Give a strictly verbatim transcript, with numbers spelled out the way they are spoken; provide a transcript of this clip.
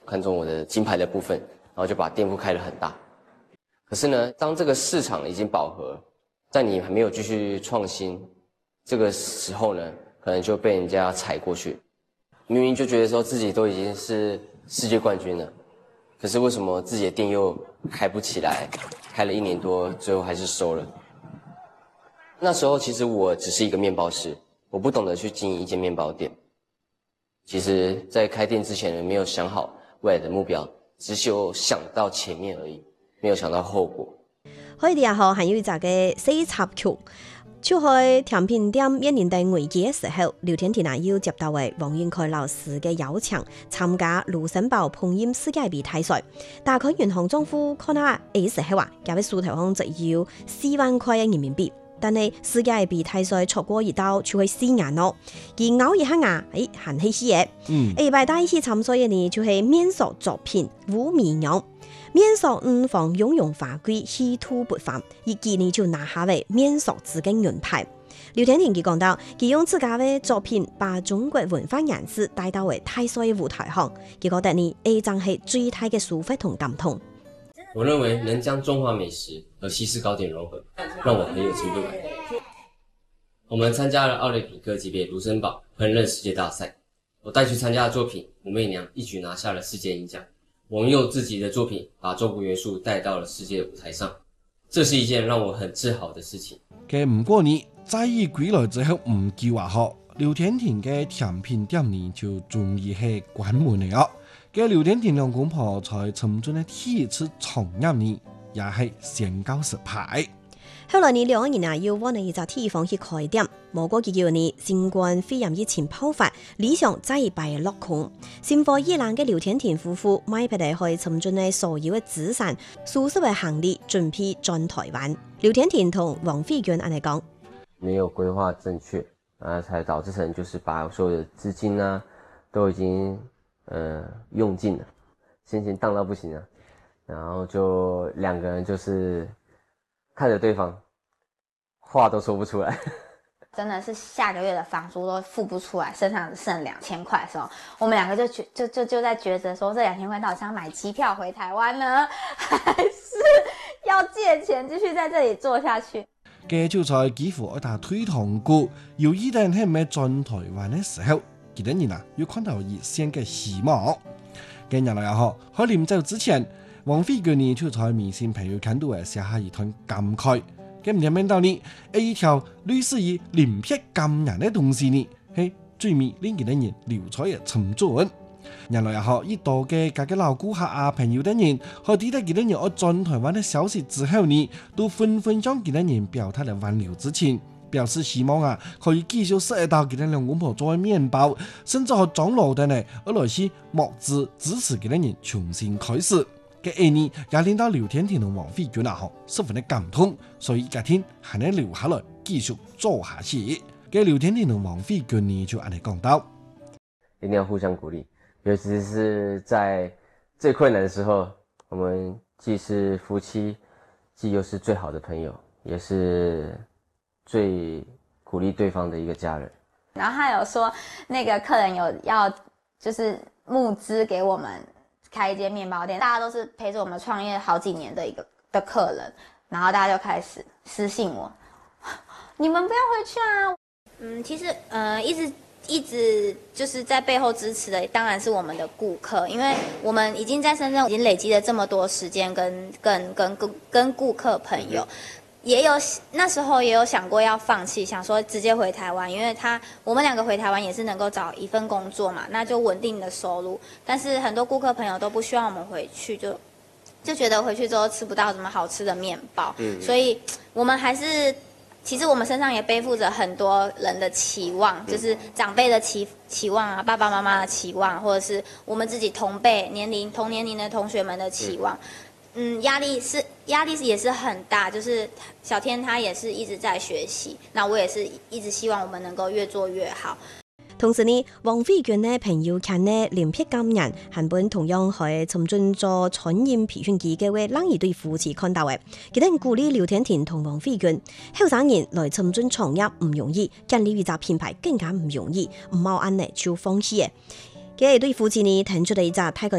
看中我的金牌的部分，然后就把店铺开得很大。可是呢，当这个市场已经饱和，在你还没有继续创新这个时候呢，可能就被人家踩过去。明明就觉得说自己都已经是世界冠军了，可是为什么自己的店又开不起来？开了一年多，最后还是收了。那时候其实我只是一个面包师，我不懂得去经营一间面包店。其实在开店之前呢，没有想好未来的目标，只是有想到前面而已，没有想到后果。 可以啲後還有一隻嘅小插曲，就係甜品店面臨到危機嘅時候，劉天田啊要接到嘅王雲凱老師嘅邀請，參加盧森堡烹飪世界比大賽。大概銀行賬戶看下嘅時候啊，價位數頭方就要四萬塊嘅人民幣。但係世界比大賽錯過一道就係四眼咯，而咬一下牙，誒行起事嘢。嗯，誒擺第一次參賽嘅呢就係面塑作品武媚娘，面塑五方雍容華貴，氣度不凡，一記呢就拿下為面塑資嘅銀牌。劉天田佢講到，佢用自家嘅作品把中國文化顏色帶到為大賽舞台上，佢覺得呢誒真係最大嘅抒發同感動。 我認為能將中華美食和西式糕點融合，讓我很有成就感。我們參加了奧林匹克級別盧森堡烹飪世界大賽，我帶去參加的作品武媚娘一舉拿下了世界銀獎。我用自己的作品把中國元素帶到了世界舞台上，這是一件讓我很自豪的事情。 嘅唔過呢，在意歸來之後唔叫話學，劉天田嘅甜品店呢就終於係關門了。嘅劉天田兩公婆在尋春嘅第一次重入呢，也係宣告失敗。 後來呢兩個人啊要揾一個地方去開店，冇過幾個月呢，新冠肺炎疫情爆發，理想再被落空。心灰意冷嘅劉天田夫婦買不嚟去尋春嘅所有嘅資產、數十嘅行李，準備轉台灣。劉天田同王惠娟安尼講： 沒有規劃正確，啊，才導致成就是把所有的資金啊都已經。呃，用盡了，心情蕩到不行了，然後就兩個人就是看着對方，話都說不出來。 真的是下個月的房租都付不出來，身上只剩兩千塊的時候，我們兩個就覺就就就在抉擇說，這兩千塊到底是要買機票回台灣呢，還是要借錢繼續在這裡做下去？ 嘅就在幾乎一大推堂股，有一人係咪轉台灣的時候。幾多人啊，要看到熱線嘅希望。今日來也好，喺臨走之前，王惠娟呢就在微信朋友圈度誒寫下一段感慨。咁唔聽到呢，一條類似於鱗片咁樣嘅東西呢，係最尾令幾多人流彩嘅沉醉。原來也好，一度嘅各個老顧客啊、朋友等人，喺睇到幾多人我轉台灣嘅消息之後呢，都紛紛將幾多人表態嚟挽留之情。表示希望啊，可以繼續食得到佢哋兩公婆做嘅麵包，甚至係長老的呢，而來是募資支持佢哋人重新開始。嘅一年也令到劉天田同王惠娟啊，十分的感動，所以今天還能留下來繼續做下去。嘅劉天田同王惠娟呢就按你講到， 一定要互相鼓勵，尤其是在最困難的時候，我們既是夫妻，既又是最好的朋友，也是。最鼓勵對方的一個家人， 然後他有說，那個客人有要就是募資給我們開一間麵包店，大家都是陪着我們創業好幾年的一個的客人，然後大家就開始私信我，你們不要回去啊。嗯，其實呃一直一直就是在背後支持的，當然是我們的顧客，因為我們已經在深圳已經累積了這麼多時間跟跟跟跟跟顧客朋友。也有那時候也有想過要放棄，想說直接回台灣，因為他我們兩個回台灣也是能夠找一份工作嘛，那就穩定的收入。但是很多顧客朋友都不希望我們回去，就就覺得回去之後吃不到什麼好吃的麵包，嗯，所以我們還是其實我們身上也背負着很多人的期望，就是長輩的期期望啊，爸爸媽媽的期望，或者是我們自己同輩年齡同年齡的同學們的期望。嗯，壓力是壓力也是很大，就是小天他也是一直在學習，那我也是一直希望我們能夠越做越好。 同時呢，王惠娟呢朋友圈呢連撇感人，韓本同樣係尋進做傳染培訓機嘅讓一對夫妻看到嘅，佢哋鼓勵劉天田同王惠娟後生人來尋進創業唔容易，建立一個品牌更加唔容易，唔好按呢就放棄嘅。佢哋對夫妻呢提出咗一個太過